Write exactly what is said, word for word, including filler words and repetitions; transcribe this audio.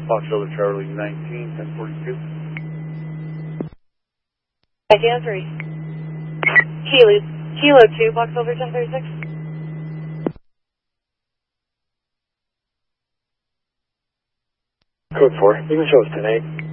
Fox over Charlie nineteen, ten forty-two. Idea three. Kilo, Kilo two, Fox over ten thirty-six. Code four, you can show us ten eight.